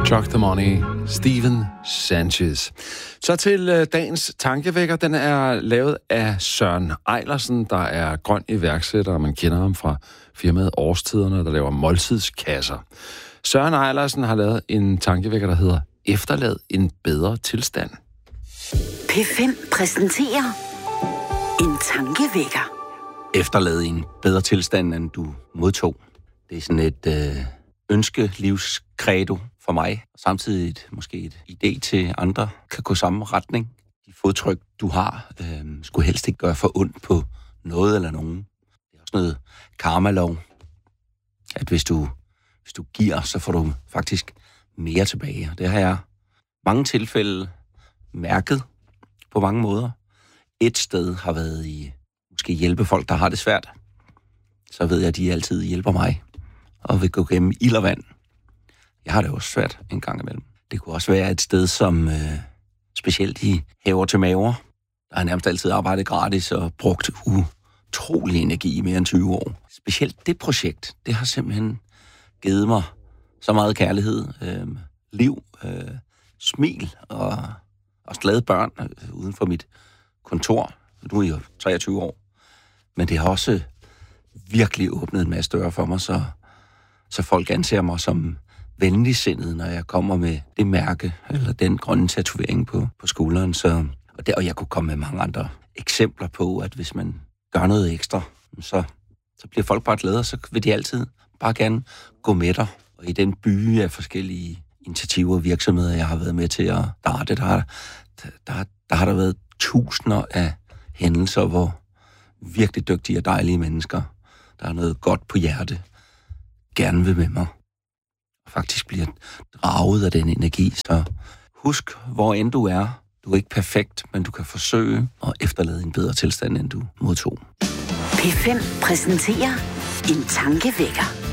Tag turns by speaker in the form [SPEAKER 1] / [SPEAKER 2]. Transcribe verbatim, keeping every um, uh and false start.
[SPEAKER 1] Chuck the Money, Steven Sanchez. Så til øh, dagens tankevækker. Den er lavet af Søren Eilersen, der er grøn iværksætter, man kender ham fra firmaet Årstiderne, der laver måltidskasser. Søren Eilersen har lavet en tankevækker, der hedder Efterlad en bedre tilstand.
[SPEAKER 2] P fem præsenterer en tankevækker.
[SPEAKER 3] Efterlad en bedre tilstand, end du modtog. Det er sådan et øh, ønskelivskredo for mig, og samtidig et, måske et idé til andre, kan gå samme retning. De fodtryk, du har, øh, skulle helst ikke gøre for ondt på noget eller nogen. Det er også noget karma-lov, at hvis du, hvis du giver, så får du faktisk mere tilbage. Det har jeg mange tilfælde mærket på mange måder. Et sted har været i måske hjælpe folk, der har det svært. Så ved jeg, at de altid hjælper mig og vil gå gennem ild og vand. Jeg har det også svært en gang imellem. Det kunne også være et sted, som øh, specielt i Haver til Maver, der har nærmest altid arbejdet gratis og brugt utrolig energi i mere end tyve år. Specielt det projekt, det har simpelthen givet mig så meget kærlighed, øh, liv, øh, smil og også glade børn øh, uden for mit kontor. Nu er jeg jo treogtyve år. Men det har også virkelig åbnet en masse døre for mig, så, så folk anser mig som venligsindet, når jeg kommer med det mærke, eller den grønne tatovering på, på skulderen. Så, og, der, og jeg kunne komme med mange andre eksempler på, at hvis man gør noget ekstra, så, så bliver folk bare glade, og så vil de altid bare gerne gå med dig. Og i den by af forskellige initiativer og virksomheder, jeg har været med til at starte, der har der, der, der, har der været tusinder af hændelser, hvor virkelig dygtige og dejlige mennesker, der har noget godt på hjerte, gerne vil med mig. Og faktisk bliver draget af den energi. Så husk, hvor end du er. Du er ikke perfekt, men du kan forsøge at efterlade en bedre tilstand, end du modtog.
[SPEAKER 2] P fem præsenterer en tankevækker.